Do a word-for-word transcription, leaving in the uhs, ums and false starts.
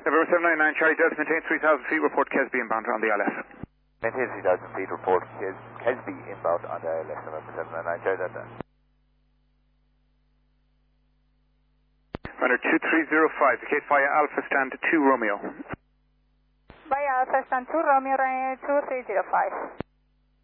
November seven nine nine, Charlie Delta, maintain three thousand feet, report Kesby inbound on the I L S. Maintain three thousand feet, report Kes Kesby inbound on the I L S, November seven nine nine, Charlie Delta. Runner two three zero five, the case via Alpha stand two Romeo. Via Alpha stand two Romeo, runway two three zero five.